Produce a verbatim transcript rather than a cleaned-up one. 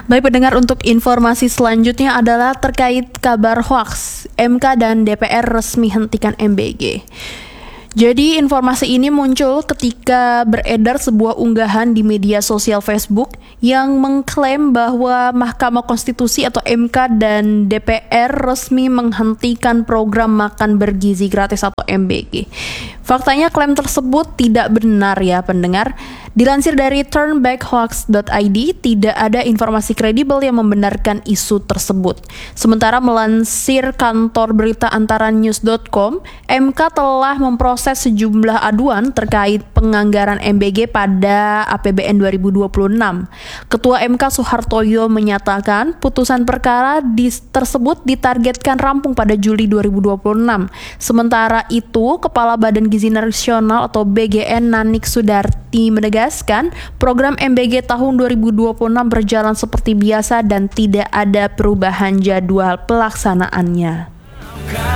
Baik pendengar, untuk informasi selanjutnya adalah terkait kabar hoaks, M K dan D P R resmi hentikan M B G. Jadi informasi ini muncul ketika beredar sebuah unggahan di media sosial Facebook yang mengklaim bahwa Mahkamah Konstitusi atau M K dan D P R resmi menghentikan program makan bergizi gratis atau M B G. Faktanya klaim tersebut tidak benar ya pendengar. Dilansir dari turnbackhoax dot i d, tidak ada informasi kredibel yang membenarkan isu tersebut. Sementara melansir kantor berita antara news dot com, M K telah memproses sejumlah aduan terkait penganggaran M B G pada A P B N dua ribu dua puluh enam. Ketua M K Soehartoyo menyatakan putusan perkara di, tersebut ditargetkan rampung pada Juli dua ribu dua puluh enam. Sementara itu, Kepala Badan Gizi Nasional atau B G N Nanik Sudarti menegaskan program M B G tahun dua ribu dua puluh enam berjalan seperti biasa dan tidak ada perubahan jadwal pelaksanaannya.